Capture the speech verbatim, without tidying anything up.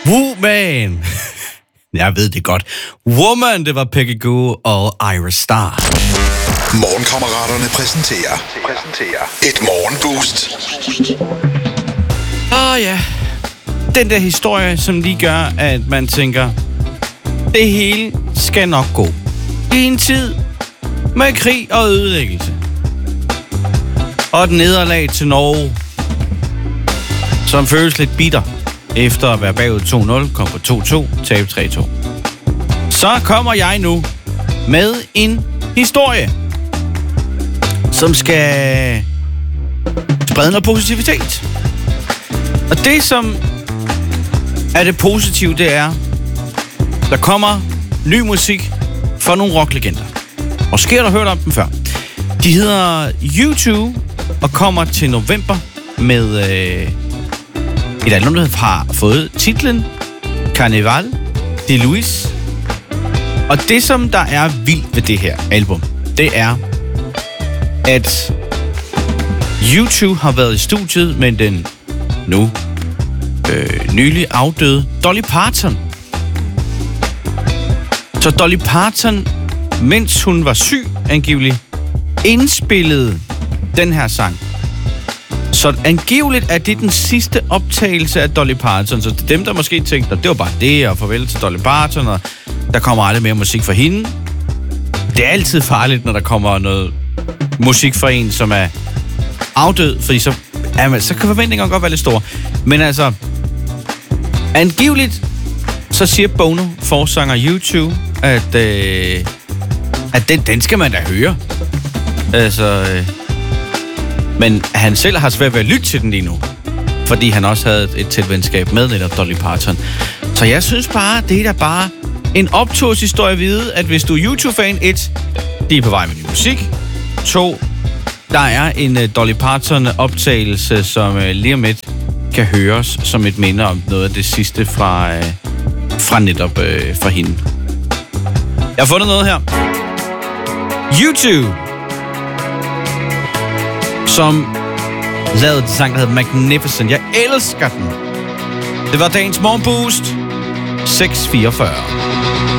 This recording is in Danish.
Woman. Jeg ved det godt. Woman, det var Peggy Gou og Ira Star. Morgenkammeraterne præsenterer, præsenterer et morgenboost. Åh oh, ja, den der historie, som lige gør, at man tænker, det hele skal nok gå. I en tid med krig og ødelæggelse. Og et nederlag til Norge, som føles lidt bitter, efter at være bagud to nul, kom på to to, tab tre to. Så kommer jeg nu med en historie, som skal sprede noget positivitet. Og det, som er det positive, det er, der kommer ny musik fra nogle rocklegender. Måske har du hørt om dem før. De hedder U to og kommer til november med øh, et album, der har fået titlen Carnaval de Louis. Og det, som der er vildt ved det her album, det er, at U to har været i studiet med den nu øh, nylig afdøde Dolly Parton. Så Dolly Parton, mens hun var syg angiveligt, indspillede den her sang. Så angiveligt er det den sidste optagelse af Dolly Parton. Så dem, der måske tænkte, at det var bare det, og farvel til Dolly Parton, og der kommer aldrig mere musik fra hende. Det er altid farligt, når der kommer noget musik fra en, som er afdød, fordi så, jamen, så kan forventningerne godt være lidt store. Men altså, angiveligt, så siger Bono, forsanger U to, at, øh, at den, den skal man da høre. Altså, øh, men han selv har svært ved at lytte til den lige nu, fordi han også havde et tæt venskab med netop Dolly Parton. Så jeg synes bare, det er da bare en opturshistorie at vide, at hvis du er U to-fan, et, de er på vej med ny musik. To, der er en uh, Dolly Parton-optagelse, som uh, lige om lidt kan høres som et minde om noget af det sidste fra, uh, fra netop uh, fra hende. Jeg har fundet noget her. U to, som lavede en sang, der hedder Magnificent. Jeg elsker den. Det var dagens morgenboost. seks fireogfyrre.